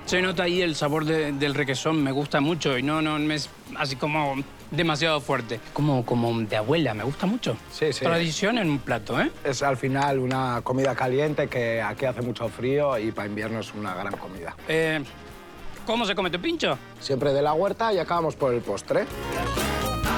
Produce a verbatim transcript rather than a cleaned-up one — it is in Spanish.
Se nota ahí el sabor de, del requesón, me gusta mucho y no, no me es así como demasiado fuerte. Como, como de abuela, me gusta mucho. Sí, sí. Tradición en un plato, ¿eh? Es al final una comida caliente que aquí hace mucho frío y para invierno es una gran comida. Eh, ¿Cómo se come tu pincho? Siempre de la huerta y acabamos por el postre.